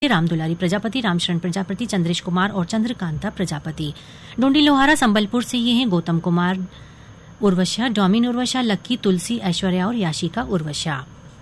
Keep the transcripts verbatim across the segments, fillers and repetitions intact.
के रामदुलारी प्रजापति, रामशरण प्रजापति, चंद्रेश कुमार और चंद्रकांता प्रजापति। डोंडी लोहारा संबलपुर से ये हैं गौतम कुमार उर्वशा, डोमिन उर्वशा, लक्की, तुलसी, ऐश्वर्या और याशिका उर्वशा।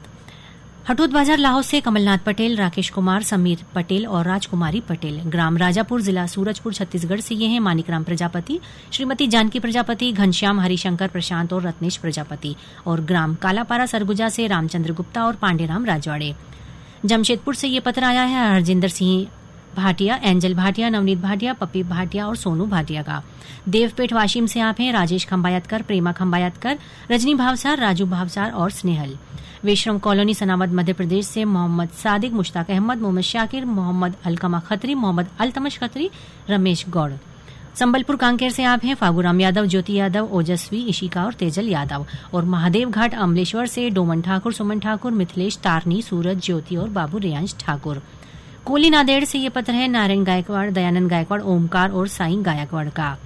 हटोद बाजार लाहौर से कमलनाथ पटेल, राकेश कुमार, समीर पटेल और राजकुमारी पटेल। ग्राम राजापुर, जिला सूरजपुर, छत्तीसगढ़ से ये हैं मानिकराम प्रजापति, श्रीमती जानकी प्रजापति, घनश्याम, हरिशंकर, प्रशांत और रत्नेश प्रजापति। और ग्राम कालापारा सरगुजा से रामचंद्र गुप्ता और पांडेराम राजवाड़े। जमशेदपुर से ये पत्र आया है हरजिंदर सिंह भाटिया, एंजल भाटिया, नवनीत भाटिया, पप्पी भाटिया और सोनू भाटिया का। देवपेट वाशिम से आप हैं राजेश खंबायतकर, प्रेमा खंबायतकर, रजनी भावसार, राजू भावसार और स्नेहल। विश्रम कॉलोनी सनावद मध्य प्रदेश से मोहम्मद सादिक, मुश्ताक अहमद, मोहम्मद शाकिर, मोहम्मद अलकमा खत्री, मोहम्मद अल्तमश खत्री, रमेश गौड़। संबलपुर कांकेर से आप हैं फागुराम यादव, ज्योति यादव, ओजस्वी, इशिका और तेजल यादव। और महादेव घाट अमलेश्वर से डोमन ठाकुर, सुमन ठाकुर, मिथिलेश, तारनी, सूरज, ज्योति और बाबू रियांश ठाकुर। कोली नादेड़ से ये पत्र है नारायण गायकवाड़, दयानंद गायकवाड़, ओमकार और साईं गायकवाड़ का।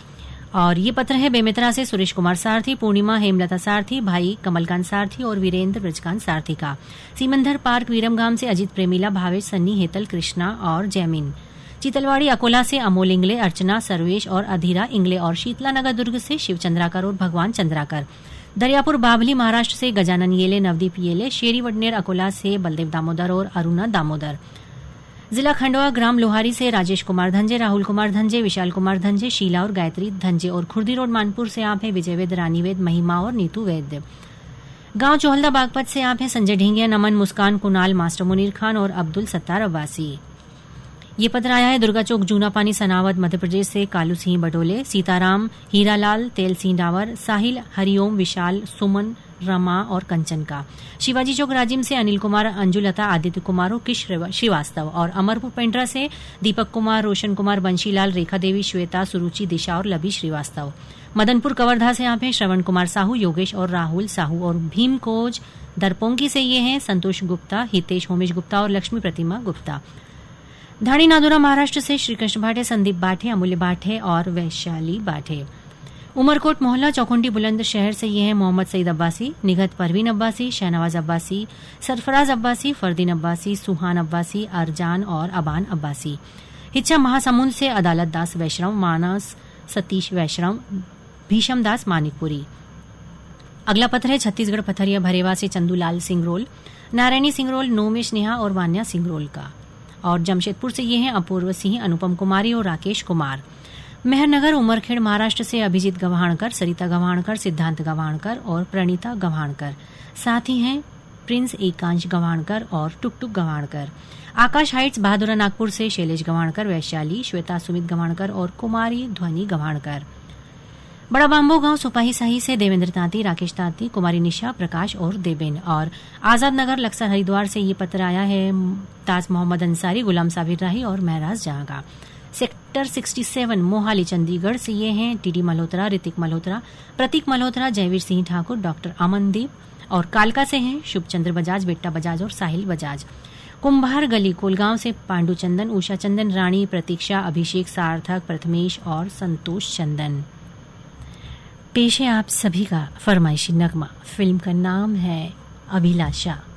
और ये पत्र है बेमेतरा से सुरेश कुमार सारथी, पूर्णिमा, हेमलता सारथी, भाई कमलकांत सारथी और वीरेंद्र ब्रजकांत सारथी का। सीमंधर पार्क वीरमगाम से अजित प्रेमीला, भावेश, सन्नी, हेतल, कृष्णा और जैमिन। चितलवाड़ी अकोला से अमोल इंगले, अर्चना, सर्वेश और अधीरा इंगले। और शीतला नगर दुर्ग से शिव चंद्राकर और भगवान चंद्राकर। दरियापुर बाभली महाराष्ट्र से गजानन येले, नवदीप येले। शेरी वडनेर अकोला से बलदेव दामोदर और अरुणा दामोदर। जिला खंडवा ग्राम लोहारी से राजेश कुमार धंजे, राहुल कुमार धंजे, विशाल कुमार धंजे, शीला और गायत्री धंजे। और खुर्दी रोड मानपुर से आप हैं विजय वेद, रानी वेद, महिमा और नीतू वैद्य। गांव चोहलदा बागपत से आप हैं संजय ढेंगिया, नमन, मुस्कान, कुणाल, मास्टर मुनीर खान और अब्दुल सत्तार अब्बासी। ये पत्र आया है दुर्गा चौक जूना पानी सनावद मध्य प्रदेश से कालू सिंह बडोले, सीताराम, हीरालाल, तेल सिंह डावर, साहिल, हरिओम, विशाल, सुमन, रमा और कंचन का। शिवाजी चौक राजिम से अनिल कुमार, अंजुलता, आदित्य कुमार और किश श्रीवास्तव। और अमरपुर पेंड्रा से दीपक कुमार, रोशन कुमार, बंशीलाल, रेखा देवी, श्वेता, सुरुचि, दिशा और लबी श्रीवास्तव। मदनपुर कवर्धा से आप हैं श्रवण कुमार साहू, योगेश और राहुल साहू। और भीमकोज दरपोंगी से ये हैं संतोष गुप्ता, हितेश, होमेश गुप्ता और लक्ष्मी प्रतिमा गुप्ता। धाड़ी नादुरा महाराष्ट्र से श्रीकृष्ण भाटे, संदीप बाठे, अमूल्य बाठे और वैशाली बाठे। उमरकोट मोहल्ला चौखुंडी बुलंदशहर से ये हैं मोहम्मद सईद अब्बासी, निगत परवीन अब्बासी, शहनवाज अब्बासी, सरफराज अब्बासी, फरदीन अब्बासी, सुहान अब्बासी, अरजान और अबान अब्बासी। हिच्छा महासमुंद से अदालत दास वैश्रम, मानस सतीश वैश्रम, भीषम दास मानिकपुरी। अगला पत्र है छत्तीसगढ़ पथरिया भरेवा से चंदूलाल सिंगरोल, नारायणी सिंगरोल, नोमेश नेहा और वान्या सिंगरोल का। और जमशेदपुर से ये हैं अपूर्व सिंह, अनुपम कुमारी और राकेश कुमार। मेहरनगर उमरखेड़ महाराष्ट्र से अभिजीत गव्हाणकर, सरिता गव्हाणकर, सिद्धांत गव्हाणकर और प्रणीता गव्हाणकर। साथ ही हैं प्रिंस एकांश गव्हाणकर और टुकटुक गव्हाणकर। आकाश हाइट्स बहादुरा नागपुर से शैलेश गव्हाणकर, वैशाली, श्वेता सुमित गव्हाणकर और कुमारी ध्वनि गव्हाणकर। बड़ा बांबो गांव सुपाही साही से देवेंद्र तांती, राकेश तांती, कुमारी निशा, प्रकाश और देबेन। और आजाद नगर लक्सर हरिद्वार से ये पत्र आया है ताज मोहम्मद अंसारी, गुलाम साबिर राही और महराज जहां का। सेक्टर सड़सठ मोहाली चंडीगढ़ से ये हैं टीडी मल्होत्रा, ऋतिक मल्होत्रा, प्रतीक मल्होत्रा, जयवीर सिंह ठाकुर, डॉक्टर अमनदीप। और कालका से हैं शुभचंद्र बजाज, बेट्टा बजाज और साहिल बजाज। कुंभार गली कोलगांव से पांडु चंदन, उषा चंदन, रानी, प्रतीक्षा, अभिषेक, सार्थक, प्रथमेश और संतोष चंदन। पेश है आप सभी का फरमाइशी नगमा। फिल्म का नाम है अभिलाषा।